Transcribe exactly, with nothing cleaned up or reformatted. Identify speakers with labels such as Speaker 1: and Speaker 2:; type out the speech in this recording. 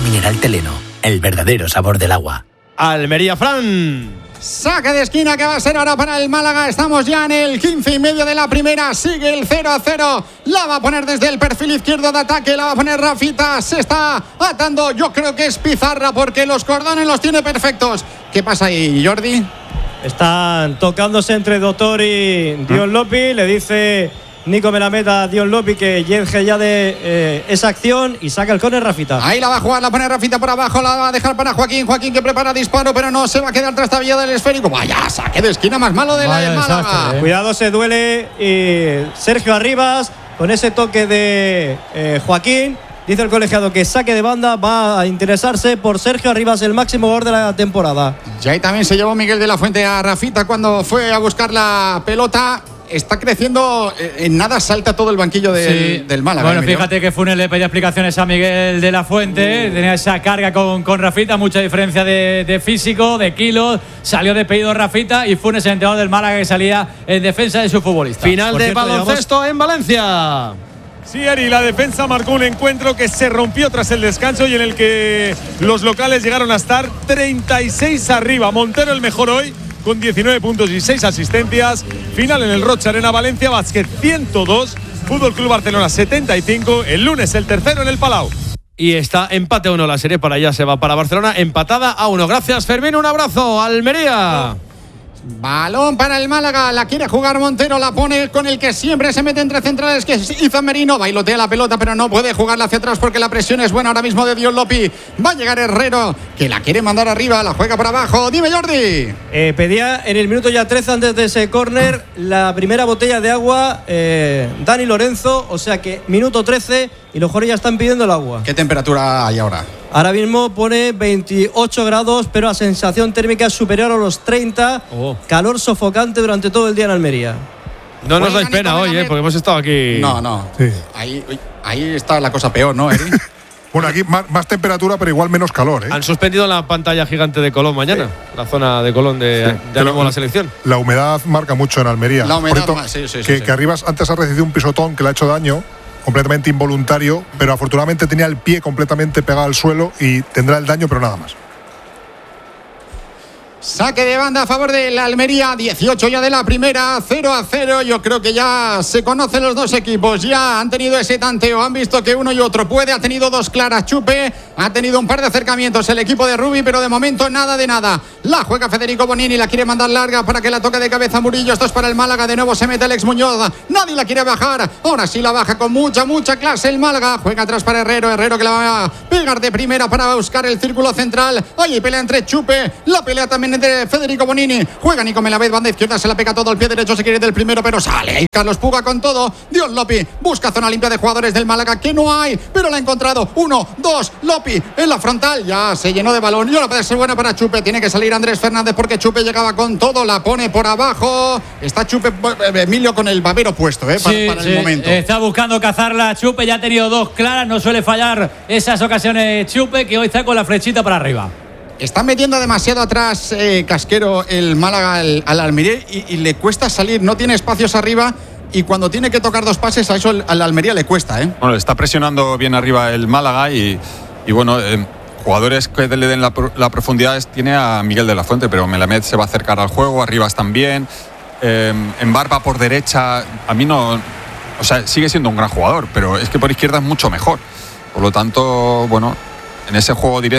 Speaker 1: mineral Teleno, el verdadero sabor del agua.
Speaker 2: Almería, Fran.
Speaker 3: Saque de esquina que va a ser ahora para el Málaga. Estamos ya en el quince y medio de la primera. Sigue el cero a cero. La va a poner desde el perfil izquierdo de ataque. La va a poner Rafita. Se está atando. Yo creo que es Pizarra porque los cordones los tiene perfectos. ¿Qué pasa ahí, Jordi?
Speaker 4: Están tocándose entre Doctor y Dion Lopi. Le dice Nico Melameta a Dion Lopi que llegue ya de eh, esa acción y saca el córner Rafita.
Speaker 3: Ahí la va a jugar, la pone Rafita por abajo, la va a dejar para Joaquín. Joaquín que prepara disparo, pero no se va a quedar trastabillado del esférico. Vaya, saque de esquina más malo de la del Málaga.
Speaker 4: Desastre, eh. Cuidado, se duele y Sergio Arribas con ese toque de eh, Joaquín. Dice el colegiado que saque de banda, va a interesarse por Sergio Arribas, el máximo gol de la temporada.
Speaker 3: Y ahí también se llevó Miguel de la Fuente a Rafita cuando fue a buscar la pelota. Está creciendo, en nada salta todo el banquillo del,
Speaker 5: sí.
Speaker 3: del Málaga.
Speaker 5: Bueno, fíjate que Funes le pedía explicaciones a Miguel de la Fuente, uh. tenía esa carga con, con Rafita, mucha diferencia de, de físico, de kilos, salió despedido Rafita y Funes, el entrenador del Málaga, que salía en defensa de su futbolista.
Speaker 2: Final Por de cierto, baloncesto digamos... en Valencia.
Speaker 6: Sí, Ari, la defensa marcó un encuentro que se rompió tras el descanso y en el que los locales llegaron a estar treinta y seis arriba. Montero el mejor hoy, con diecinueve puntos y seis asistencias. Final en el Rocha Arena. Valencia Básquet ciento dos, Fútbol Club Barcelona setenta y cinco. El lunes el tercero en el Palau.
Speaker 2: Y está empate a uno la serie, para allá se va para Barcelona, empatada a uno. Gracias, Fermín, un abrazo. Almería.
Speaker 3: Balón para el Málaga, la quiere jugar Montero, la pone con el que siempre se mete entre centrales, que es Izan Merino. Bailotea la pelota, pero no puede jugarla hacia atrás porque la presión es buena ahora mismo de Dion Lopi. Va a llegar Herrero, que la quiere mandar arriba, la juega por abajo. Dime, Jordi.
Speaker 4: Eh, pedía en el minuto ya trece, antes de ese córner, la primera botella de agua eh, Dani Lorenzo, o sea que minuto trece y los jugadores ya están pidiendo el agua.
Speaker 3: ¿Qué temperatura hay ahora?
Speaker 4: Ahora mismo pone veintiocho grados, pero la sensación térmica es superior a los treinta. Oh. Calor sofocante durante todo el día en Almería.
Speaker 2: No nos dais pena hoy, ¿eh? Porque hemos estado aquí.
Speaker 3: No, no. Sí. Ahí, ahí está la cosa peor, ¿no, Eri?
Speaker 7: Bueno, aquí más, más temperatura, pero igual menos calor, ¿eh?
Speaker 2: Han suspendido la pantalla gigante de Colón mañana, sí. La zona de Colón de, sí. de la, la selección.
Speaker 7: La humedad marca mucho en Almería.
Speaker 3: La humedad,
Speaker 7: Por
Speaker 3: sí, sí,
Speaker 7: que,
Speaker 3: sí.
Speaker 7: que Arribas antes ha recibido un pisotón que le ha hecho daño, completamente involuntario, pero afortunadamente tenía el pie completamente pegado al suelo y tendrá el daño, pero nada más.
Speaker 3: Saque de banda a favor de la Almería, dieciocho ya de la primera, cero a cero. Yo creo que ya se conocen los dos equipos, ya han tenido ese tanteo, han visto que uno y otro puede, ha tenido dos claras Chupe, ha tenido un par de acercamientos el equipo de Rubi, pero de momento nada de nada. La juega Federico Bonini, la quiere mandar larga para que la toque de cabeza Murillo. Esto es para el Málaga, de nuevo se mete Alex Muñoz, nadie la quiere bajar, ahora sí la baja con mucha, mucha clase el Málaga. Juega atrás para Herrero, Herrero que la va a pegar de primera para buscar el círculo central. Ahí pelea entre Chupe, la pelea también de Federico Bonini, juega Nico Melavez, banda izquierda, se la pega todo el pie derecho, se quiere del primero, pero sale ahí Carlos Puga con todo. Dion Lopi busca zona limpia de jugadores del Málaga, que no hay, pero la ha encontrado. Uno, dos, Lopi en la frontal, ya se llenó de balón y ahora puede ser buena para Chupe. Tiene que salir Andrés Fernández porque Chupe llegaba con todo, la pone por abajo. Está Chupe, Emilio, con el babero puesto, ¿eh? Para,
Speaker 5: sí,
Speaker 3: para
Speaker 5: sí.
Speaker 3: el momento.
Speaker 5: Está buscando cazarla Chupe, ya ha tenido dos claras, no suele fallar esas ocasiones Chupe, que hoy está con la flechita para arriba.
Speaker 3: Está metiendo demasiado atrás eh, Casquero el Málaga al, al Almería y, y le cuesta salir, no tiene espacios arriba y cuando tiene que tocar dos pases a eso el, al Almería le cuesta, ¿eh?
Speaker 8: Bueno, está presionando bien arriba el Málaga y, y bueno, eh, jugadores que le den la, la profundidad tiene a Miguel de la Fuente, pero Melamed se va a acercar al juego, Arribas también, eh, en Barba por derecha, a mí no, o sea, sigue siendo un gran jugador, pero es que por izquierda es mucho mejor, por lo tanto, bueno, en ese juego directo